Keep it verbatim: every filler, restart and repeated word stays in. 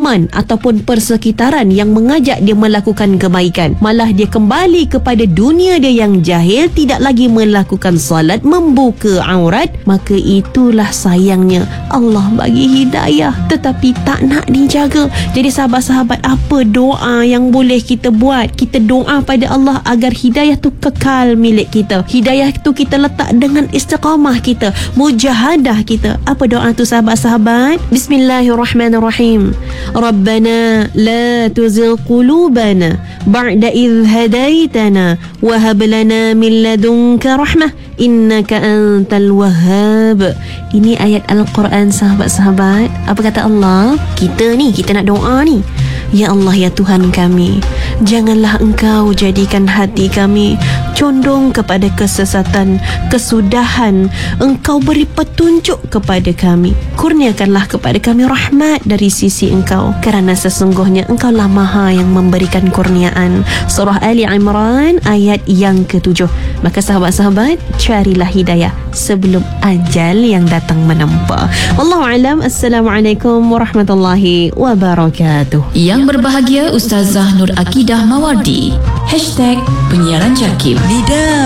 teman ataupun persekitaran yang mengajak dia melakukan kebaikan, malah dia kembali kepada dunia dia yang jahil, tidak lagi melakukan salat, membuka aurat, maka itulah sayangnya Allah bagi hidayah tetapi tak nak dijaga. Jadi sahabat-sahabat, apa doa yang boleh kita buat? Kita doa pada Allah agar hidayah tu kekal milik kita. Hidayah tu kita letak dengan istiqamah kita, mujahadah kita. Apa doa tu sahabat-sahabat? Bismillahirrahmanirrahim. Rabbana la tuzigh qulubana ba'da idh hadaitana wa hab lana min ladunka rahmah innaka antal wahhab. Ini ayat Al-Quran sahabat-sahabat. Apa kata Allah? Kita ni, kita nak doa ni. Ya Allah, ya Tuhan kami, janganlah Engkau jadikan hati kami condong kepada kesesatan, kesudahan. Engkau beri petunjuk kepada kami. Kurniakanlah kepada kami rahmat dari sisi Engkau, kerana sesungguhnya Engkaulah Maha yang memberikan kurniaan. Surah Ali Imran ayat yang ketujuh. Maka sahabat-sahabat, carilah hidayah sebelum ajal yang datang menampa. Wallahu alam. Assalamualaikum warahmatullahi wabarakatuh. Yang berbahagia Ustazah Nur Akidah Mawardi. Hashtag Penyiaran Jakib. Lidah